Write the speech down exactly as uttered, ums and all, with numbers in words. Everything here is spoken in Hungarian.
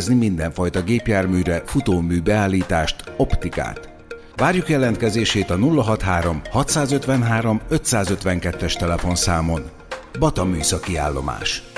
végezni mindenfajta gépjárműre, futómű beállítást, optikát. Várjuk jelentkezését a nulla hatvanhárom hatszázötvenhárom ötszázötvenkettes telefonszámon. Bata műszaki állomás.